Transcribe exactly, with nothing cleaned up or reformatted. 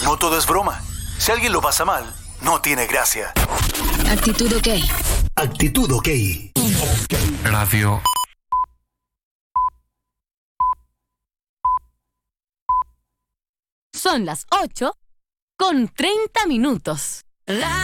no todo es broma. Si alguien lo pasa mal, no tiene gracia. Actitud OK. Actitud OK. Radio. Son las ocho con treinta minutos.